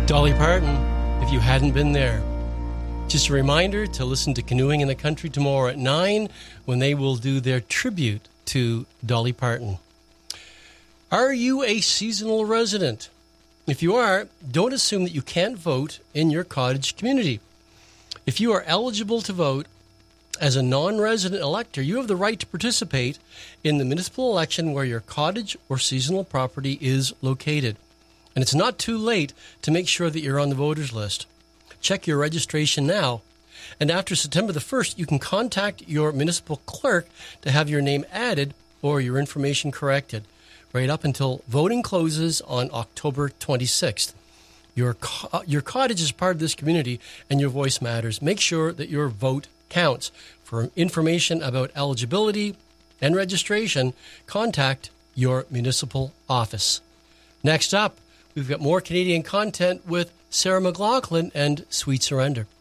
Dolly Parton, if you hadn't been there. Just a reminder to listen to Canoeing in the Country tomorrow at 9 when they will do their tribute to Dolly Parton. Are you a seasonal resident? If you are, don't assume that you can't vote in your cottage community. If you are eligible to vote as a non-resident elector, you have the right to participate in the municipal election where your cottage or seasonal property is located. And it's not too late to make sure that you're on the voters list. Check your registration now. And after September the 1st, you can contact your municipal clerk to have your name added or your information corrected, right up until voting closes on October 26th. Your cottage is part of this community, and your voice matters. Make sure that your vote counts. For information about eligibility and registration, contact your municipal office. Next up, we've got more Canadian content with Sarah McLachlan and Sweet Surrender.